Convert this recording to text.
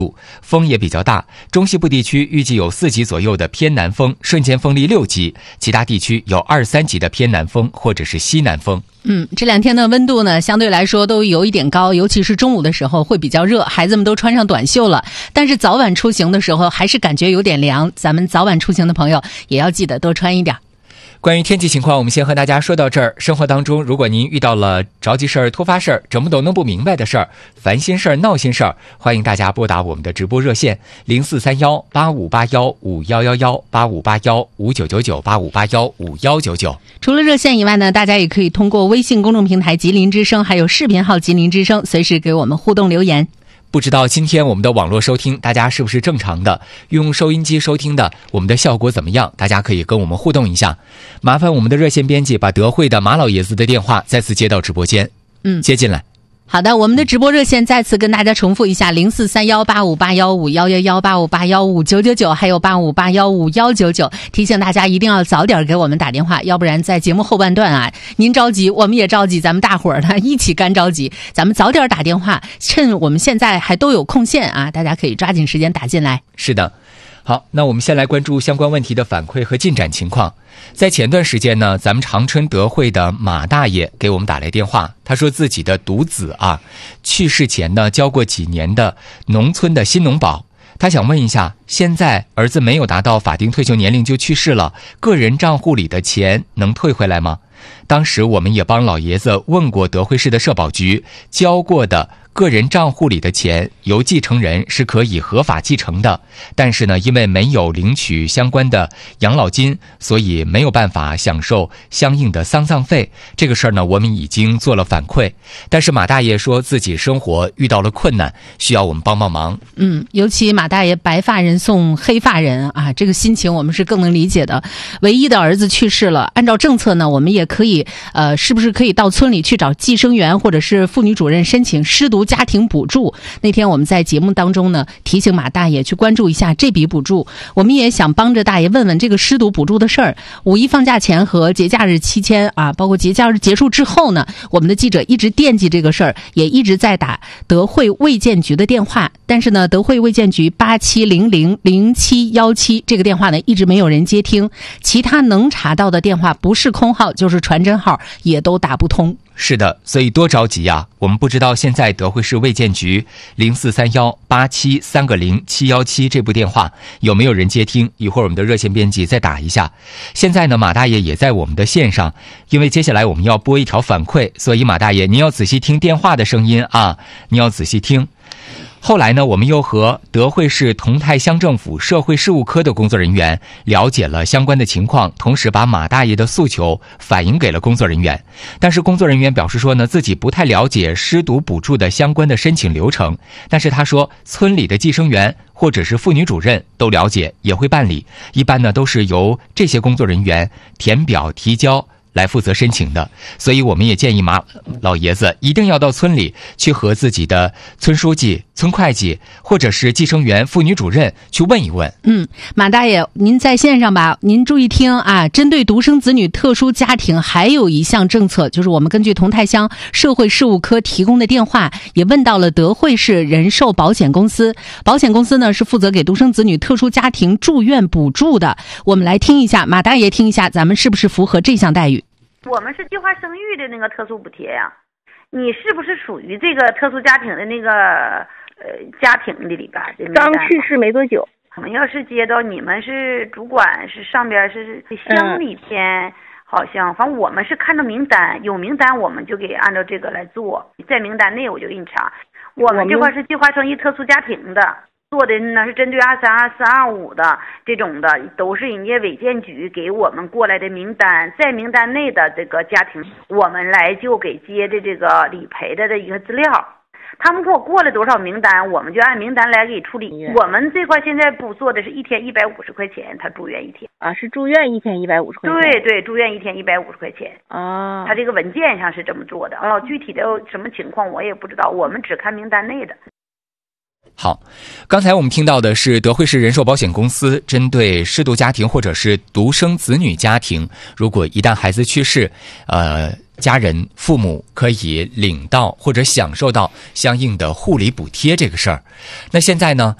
风也比较大，中西部地区预计有4级左右的偏南风，瞬间风力6级，其他地区有2、3级的偏南风或者是西南风。 这2天的温度呢，相对来说都有一点高，尤其是中午的时候会比较热，孩子们都穿上短袖了。但是早晚出行的时候还是感觉有点凉，咱们早晚出行的朋友也要记得多穿一点。 关于天气情况，我们先和大家说到这儿。生活当中，如果您遇到了着急事儿、突发事儿、整不懂弄不明白的事儿、烦心事儿、闹心事儿，欢迎大家拨打我们的直播热线0431-8581-5111、8581-5999、8581-5199。 除了热线以外呢，大家也可以通过微信公众平台吉林之声，还有视频号吉林之声，随时给我们互动留言。 不知道今天我们的网络收听大家是不是正常的，用收音机收听的我们的效果怎么样，大家可以跟我们互动一下。麻烦我们的热线编辑把德惠的马老爷子的电话再次接到直播间，接进来。 好的，我们的直播热线再次跟大家重复一下：0431-8581-5111、8581-5999，还有8581-5199。提醒大家一定要早点给我们打电话，要不然在节目后半段啊，您着急，我们也着急，咱们大伙儿呢一起干着急。咱们早点打电话，趁我们现在还都有空线啊，大家可以抓紧时间打进来。 是的。好，那我们先来关注相关问题的反馈和进展情况。在前段时间呢，咱们长春德惠的马大爷给我们打来电话，他说自己的独子去世前呢交过几年的农村的新农保，他想问一下，现在儿子没有达到法定退休年龄就去世了，个人账户里的钱能退回来吗？当时我们也帮老爷子问过德惠市的社保局，交过的个人账户里的钱由继承人是可以合法继承的，但是呢，因为没有领取相关的养老金，所以没有办法享受相应的丧葬费。这个事儿呢，我们已经做了反馈，但是马大爷说自己生活遇到了困难，需要我们帮帮忙。 尤其马大爷白发人送黑发人啊，这个心情我们是更能理解的。唯一的儿子去世了，按照政策呢，我们也可以是不是可以到村里去找计生员或者是妇女主任申请失独家庭补助。那天我们在节目当中呢，提醒马大爷去关注一下这笔补助。我们也想帮着大爷问问这个失独补助的事儿。5一放假前和节假日期间包括节假日结束之后呢，我们的记者一直惦记这个事儿，也一直在打德惠卫健局的电话，但是呢，德惠卫健局87000717这个电话呢，一直没有人接听。其他能查到的电话不是空号就是传真号，也都打不通。 是的，所以多着急呀！我们不知道现在德惠市卫健局0431-8730-717这部电话有没有人接听，一会儿我们的热线编辑再打一下。现在呢，马大爷也在我们的线上，因为接下来我们要播一条反馈，所以马大爷您要仔细听电话的声音您要仔细听。后来呢，我们又和德惠市同泰乡政府社会事务科的工作人员了解了相关的情况，同时把马大爷的诉求反映给了工作人员。但是工作人员表示说呢，自己不太了解失独补助的相关的申请流程，但是他说村里的计生员或者是妇女主任都了解，也会办理，一般呢都是由这些工作人员填表提交来负责申请的。所以我们也建议马老爷子一定要到村里去和自己的村书记、村会计或者是计生员、妇女主任去问一问。 马大爷您在线上吧，您注意听针对独生子女特殊家庭还有一项政策，就是我们根据同泰乡社会事务科提供的电话也问到了德惠市人寿保险公司。保险公司呢是负责给独生子女特殊家庭住院补助的。我们来听一下，马大爷听一下，咱们是不是符合这项待遇？ 我们是计划生育的那个特殊补贴呀，你是不是属于这个特殊家庭的那个家庭的里边？ 刚去世没多久。 我们要是接到你们是主管是上边是乡里边，好像反正我们是看到名单，有名单我们就给按照这个来做，在名单内我就给你查。我们这块是计划生育特殊家庭的。做的呢是针对23、24、25的这种的，都是人家卫健局给我们过来的名单，在名单内的这个家庭，我们来就给接的这个理赔的一个资料。他们给我过了多少名单，我们就按名单来给处理。我们这块现在不做的是1天150块钱，他住院1天是住院1天150块钱。 对，住院1天150块钱他这个文件上是这么做的具体的什么情况我也不知道，我们只看名单内的。 好，刚才我们听到的是德惠市人寿保险公司针对失独家庭或者是独生子女家庭，如果一旦孩子去世， 家人、父母可以领到或者享受到相应的护理补贴这个事儿。那现在呢，